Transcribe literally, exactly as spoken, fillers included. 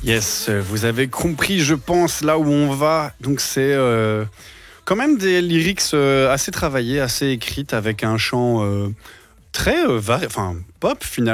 Yes, vous avez compris, je pense, là où on va. Donc c'est euh, quand même des lyrics euh, assez travaillés, assez écrites, avec un chant euh, très euh, vari- enfin, pop finalement.